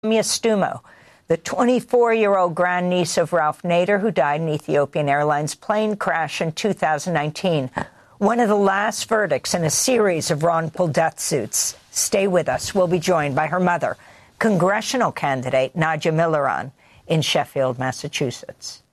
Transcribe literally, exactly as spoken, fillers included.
Mia Stumo, the twenty-four-year-old grandniece of Ralph Nader, who died in Ethiopian Airlines plane crash in two thousand nineteen. One of the last verdicts in a series of wrongful death suits. Stay with us. We'll be joined by her mother, congressional candidate Nadja Milliron in Sheffield, Massachusetts.